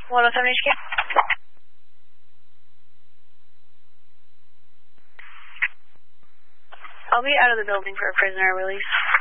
107 HQ. I'll be out of the building for a prisoner release.